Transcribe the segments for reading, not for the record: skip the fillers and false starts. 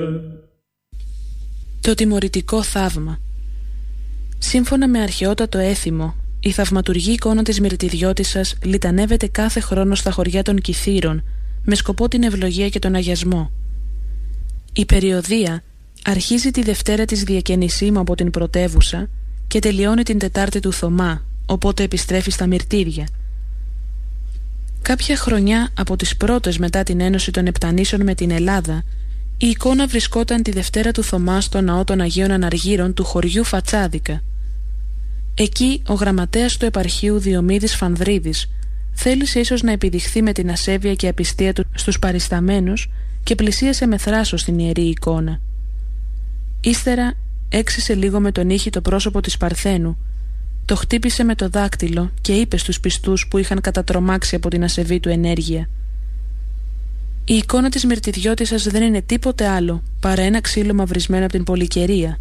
Το τιμωρητικό θαύμα. Σύμφωνα με αρχαιότατο έθιμο, η θαυματουργή εικόνα της Μυρτιδιώτισσας λιτανεύεται κάθε χρόνο στα χωριά των Κυθύρων με σκοπό την ευλογία και τον αγιασμό. Η περιοδεία αρχίζει τη Δευτέρα της Διακαινησίμου από την πρωτεύουσα και τελειώνει την Τετάρτη του Θωμά, οπότε επιστρέφει στα Μυρτήρια. Κάποια χρονιά από τις πρώτες μετά την ένωση των Επτανήσεων με την Ελλάδα, η εικόνα βρισκόταν τη Δευτέρα του Θωμά στο ναό των Αγίων Αναργύρων του χωριού Φατσάδικα. Εκεί ο γραμματέας του επαρχείου Διομήδης Φανδρίδης θέλησε ίσως να επιδειχθεί με την ασέβεια και απιστία του στους παρισταμένους και πλησίασε με θράσος την ιερή εικόνα. Ύστερα έξισε λίγο με τον ήχη το πρόσωπο της Παρθένου, το χτύπησε με το δάκτυλο και είπε στους πιστούς που είχαν κατατρομάξει από την ασεβή του ενέργεια: «Η εικόνα της Μυρτιδιώτισσας δεν είναι τίποτε άλλο παρά ένα ξύλο μαυρισμένο από την πολυκαιρία».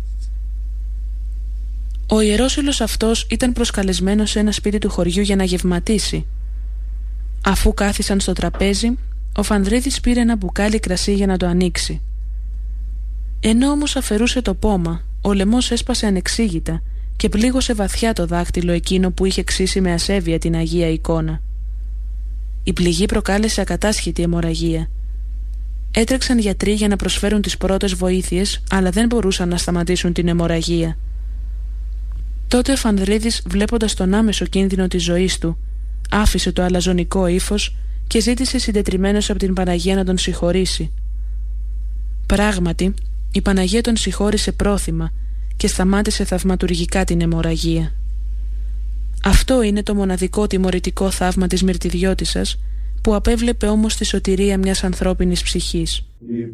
Ο ιερόσυλος αυτός ήταν προσκαλεσμένος σε ένα σπίτι του χωριού για να γευματίσει. Αφού κάθισαν στο τραπέζι, ο Φανδρίδης πήρε ένα μπουκάλι κρασί για να το ανοίξει. Ενώ όμως αφαιρούσε το πόμα, ο λαιμός έσπασε ανεξήγητα και πλήγωσε βαθιά το δάχτυλο εκείνο που είχε ξύσει με ασέβεια την Αγία εικόνα. Η πληγή προκάλεσε ακατάσχητη αιμορραγία. Έτρεξαν γιατροί για να προσφέρουν τις πρώτες βοήθειες, αλλά δεν μπορούσαν να σταματήσουν την αιμορραγία. Τότε ο Φανδρίδης, βλέποντας τον άμεσο κίνδυνο της ζωής του, άφησε το αλαζονικό ύφος και ζήτησε συντετριμμένος από την Παναγία να τον συγχωρήσει. Πράγματι, η Παναγία τον συγχώρησε πρόθυμα και σταμάτησε θαυματουργικά την αιμορραγία. Αυτό είναι το μοναδικό τιμωρητικό θαύμα της Μυρτιδιώτισσας, που απέβλεπε όμως τη σωτηρία μιας ανθρώπινης ψυχής.